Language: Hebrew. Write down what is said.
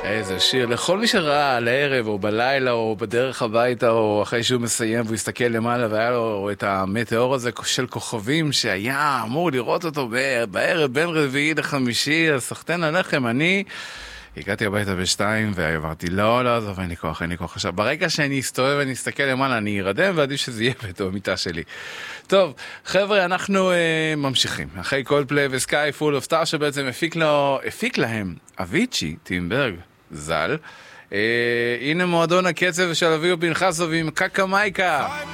איזה שיר. לכל מי שראה על הערב או בלילה או בדרך הביתה או אחרי שהוא מסיים והוא הסתכל למעלה והיה לו את המטאור הזה של כוכבים שהיה אמור לראות אותו בערב בין רביעי לחמישי, אז סחתן עליכם. אני הגעתי הביתה בשתיים ואמרתי לא, עזוב, אין לי כוח. עכשיו, ברגע שאני אסתובב ואני אסתכל למעלה אני ארדם ועדיף שזה יהיה במיטה שלי. טוב, חבר'ה, אנחנו ממשיכים. אחרי קולדפליי וסקאי פול אוף סטאר שבעצם הפיק להם אביצ'י טימברג ז"ל. הנה מועדון הקצב של אביו פנחסוב עם קקה מייקה.